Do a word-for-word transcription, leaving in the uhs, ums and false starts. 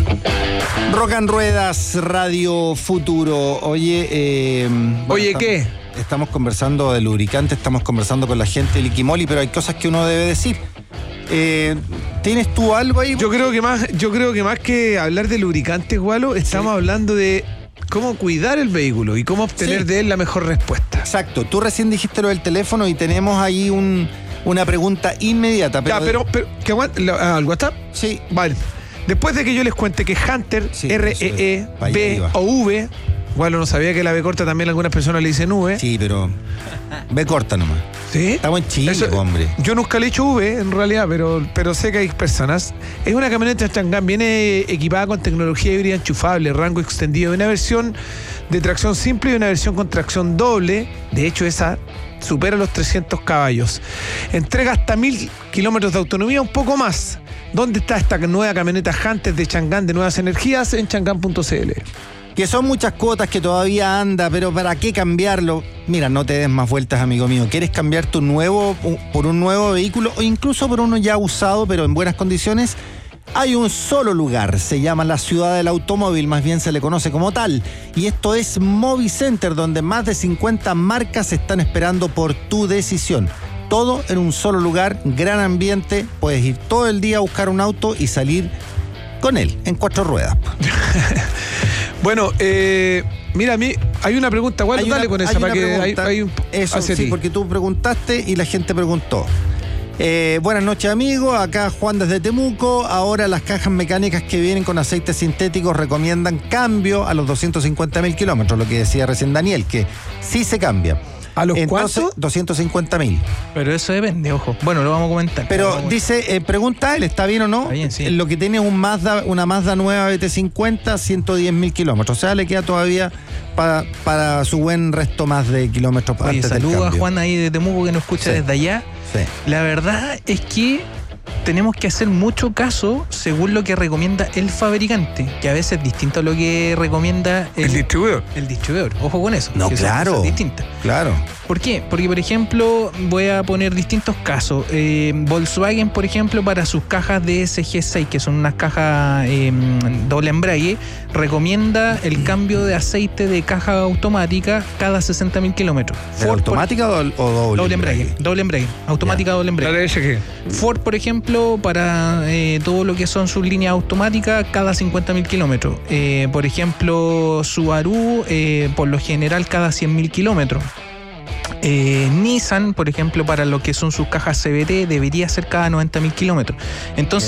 Rock and Ruedas, Radio Futuro. Oye, eh, Oye, bueno, ¿qué? Estamos, estamos conversando de lubricante, estamos conversando con la gente de Liquimoli, pero hay cosas que uno debe decir. Eh, ¿Tienes tú algo ahí? Yo creo que más, yo creo que más que hablar de lubricantes, Gualo, estamos sí. hablando de cómo cuidar el vehículo y cómo obtener sí. de él la mejor respuesta. Exacto. Tú recién dijiste lo del teléfono y tenemos ahí un, una pregunta inmediata. Pero... Ya, pero, pero ¿qué aguanta? ¿Al WhatsApp? Sí. Vale. Después de que yo les cuente que Hunter, sí, R E E, B o V, Gualo no sabía que la B corta también algunas personas le dicen V. Sí, pero B corta nomás. ¿Sí? Estamos en Chile, Eso, hombre. Yo nunca le he hecho V, en realidad, pero, pero sé que hay personas. Es una camioneta Chang'an, viene equipada con tecnología híbrida enchufable, rango extendido, una versión de tracción simple y una versión con tracción doble. De hecho, esa supera los trescientos caballos. Entrega hasta mil kilómetros de autonomía, un poco más. ¿Dónde está esta nueva camioneta Hunter de Chang'an de Nuevas Energías? En chang'an punto c l. Que son muchas cuotas, que todavía anda, pero ¿para qué cambiarlo? Mira, no te des más vueltas, amigo mío. ¿Quieres cambiar tu nuevo por un nuevo vehículo o incluso por uno ya usado pero en buenas condiciones? Hay un solo lugar, se llama la ciudad del automóvil, más bien se le conoce como tal, y esto es Movicenter, donde más de cincuenta marcas están esperando por tu decisión. Todo en un solo lugar, gran ambiente, puedes ir todo el día a buscar un auto y salir con él, en cuatro ruedas. Bueno, eh, mira, a mí hay una pregunta, Waldo, dale con esa, para que hay, hay un... Eso, sí, ti. Porque tú preguntaste y la gente preguntó. Eh, buenas noches, amigos, acá Juan desde Temuco. Ahora las cajas mecánicas que vienen con aceites sintéticos recomiendan cambio a los doscientos cincuenta mil kilómetros, lo que decía recién Daniel, que sí se cambia. ¿A los cuántos? doscientos cincuenta mil. Pero eso depende, ojo. Bueno, lo vamos a comentar. Pero comentar. dice, eh, pregunta él, ¿está bien o no? Está bien, sí. Lo que tiene es un Mazda, una Mazda nueva B T cincuenta, ciento diez mil kilómetros. O sea, le queda todavía para, para su buen resto más de kilómetros. Oye, antes del saludos cambio. a Juan ahí de Temuco que nos escucha sí. desde allá. Sí. La verdad es que tenemos que hacer mucho caso según lo que recomienda el fabricante, que a veces es distinto a lo que recomienda el, el distribuidor. El distribuidor, ojo con eso. No, claro. Distintas. Claro. ¿Por qué? Porque, por ejemplo, voy a poner distintos casos. Eh, Volkswagen, por ejemplo, para sus cajas D S G seis, que son unas cajas eh, doble embrague, recomienda el cambio de aceite de caja automática cada sesenta mil kilómetros. ¿Automática por... o doble? Doble embrague. Doble embrague. Automática, doble embrague. La D S G. Ford, por ejemplo, para eh, todo lo que son sus líneas automáticas, cada cincuenta mil kilómetros. Eh, por ejemplo, Subaru, eh, por lo general, cada cien mil kilómetros. Eh, Nissan, por ejemplo, para lo que son sus cajas C V T, debería ser cada noventa mil kilómetros. Entonces,